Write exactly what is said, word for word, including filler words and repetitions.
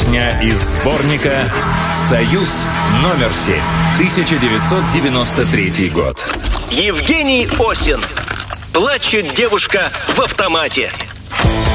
Песня из сборника «Союз номер семь», тысяча девятьсот девяносто третий год. Евгений Осин. Плачет девушка в автомате.